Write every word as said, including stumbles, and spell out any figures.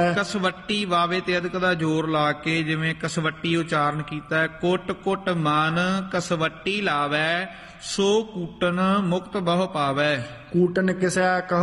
ਕਸਵੱਟੀ ਵਾਵੇ ਤੇ ਅਧਿਕ ਦਾ ਜ਼ੋਰ ਲਾ ਕੇ ਜਿਵੇਂ ਕਸਵੱਟੀ ਉਚਾਰਨ ਕੀਤਾ, ਕੁੱਟ ਕੁੱਟ ਮਨ ਕਸਵੱਟੀ ਲਾਵੈ, ਸੋ ਕੂਟਨ ਮੁਕਤ ਬਹੁ ਪਾਵੈ। ਕੂਟਨ ਕਿਸੈ ਕਹੋ